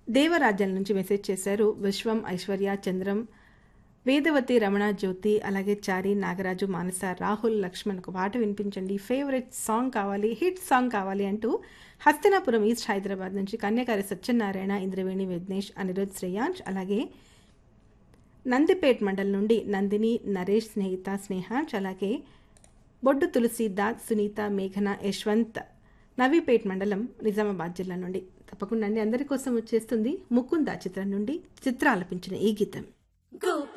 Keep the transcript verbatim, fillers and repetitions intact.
దేవరాజన్ నుంచి మెసేజ్ చేశారు. విశ్వం, ఐశ్వర్య, చంద్రం, వేదవతి, రమణ, జ్యోతి, అలాగే చారి, నాగరాజు, మానస, రాహుల్, లక్ష్మణ్ ఒక పాట వినిపించండి, ఫేవరెట్ సాంగ్ కావాలి, హిట్ సాంగ్ కావాలి అంటూ హస్తినాపురం ఈస్ట్ హైదరాబాద్ నుంచి కన్యకారి సత్యనారాయణ, ఇంద్రవేణి, విఘ్నేష్, అనిరుద్, శ్రేయాంష్, అలాగే నందిపేట్ మండల్ నుండి నందిని, నరేష్, స్నేహిత, స్నేహాంష్, అలాగే బొడ్డు తులసి, దాత్, సునీత, మేఘన, యశ్వంత్, నవీపేట్ మండలం నిజామాబాద్ జిల్లా నుండి. తప్పకుండా అండి అందరి కోసం వచ్చేస్తుంది ముకుంద చిత్రం నుండి చిత్ర ఆలపించిన ఈ గీతం.